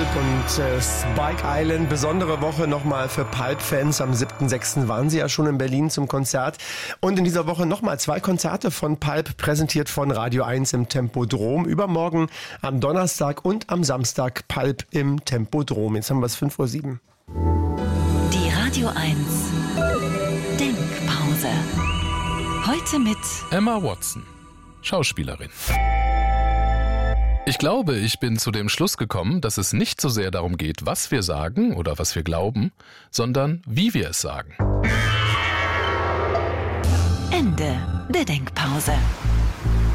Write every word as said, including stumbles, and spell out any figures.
Pulp und äh, Spike Island. Besondere Woche nochmal für Pulp-Fans. Am siebten sechsten waren sie ja schon in Berlin zum Konzert. Und in dieser Woche nochmal zwei Konzerte von Pulp, präsentiert von Radio eins im Tempodrom. Übermorgen am Donnerstag und am Samstag Pulp im Tempodrom. Jetzt haben wir es fünf Uhr sieben. Die Radio eins Denkpause. Heute mit Emma Watson, Schauspielerin. Ich glaube, ich bin zu dem Schluss gekommen, dass es nicht so sehr darum geht, was wir sagen oder was wir glauben, sondern wie wir es sagen. Ende der Denkpause.